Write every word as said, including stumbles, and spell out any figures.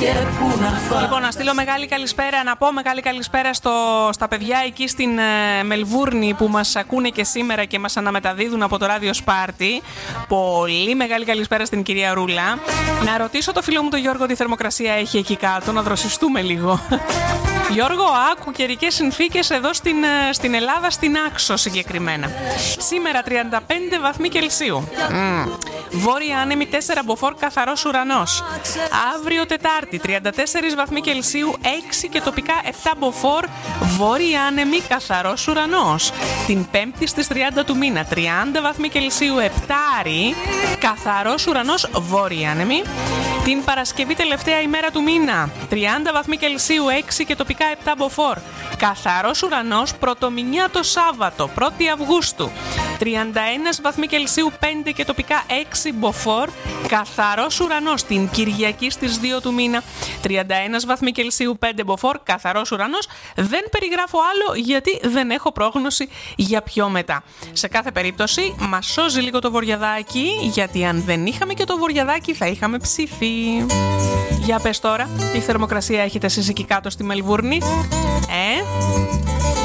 Λοιπόν, να στείλω μεγάλη καλησπέρα, να πω μεγάλη καλησπέρα στο, στα παιδιά εκεί στην ε, Μελβούρνη που μας ακούνε και σήμερα και μας αναμεταδίδουν από το ράδιο Σπάρτη. Πολύ μεγάλη καλησπέρα στην κυρία Ρούλα. Να ρωτήσω το φίλο μου τον Γιώργο τι θερμοκρασία έχει εκεί κάτω, να δροσιστούμε λίγο. Γιώργο, άκου καιρικές συνθήκες εδώ στην, στην Ελλάδα, στην Άξο συγκεκριμένα. Σήμερα τριάντα πέντε βαθμοί Κελσίου. Mm. Βόρεια άνεμη τέσσερα μποφόρ, καθαρός ουρανός. Αύριο Τετάρτη τριάντα τέσσερα βαθμοί Κελσίου, έξι και τοπικά επτά μποφόρ, βόρεια άνεμη, καθαρός ουρανός. Την Πέμπτη στις τριάντα του μήνα τριάντα βαθμοί Κελσίου, επτά, καθαρός ουρανός, βόρεια άνεμη. Την Παρασκευή τελευταία ημέρα του μήνα τριάντα βαθμοί Κελσίου, έξι και τοπικά επτά μποφόρ, καθαρός ουρανός. Πρωτομηνιά το Σάββατο πρώτη Αυγούστου τριάντα ένα βαθμοί Κελσίου, πέντε και τοπικά έξι μποφόρ, καθαρός ουρανός. Την Κυριακή στις δύο του μήνα τριάντα ένα βαθμοί Κελσίου, πέντε μποφόρ, καθαρός ουρανός. Δεν περιγράφω άλλο γιατί δεν έχω πρόγνωση για πιο μετά. Σε κάθε περίπτωση μας σώζει λίγο το βορειαδάκι, γιατί αν δεν είχαμε και το βορειαδάκι θα είχαμε ψήφι. Για πες τώρα, τι θερμοκρασία έχετε εσείς εκεί κάτω στη Μελβούρνη, ε?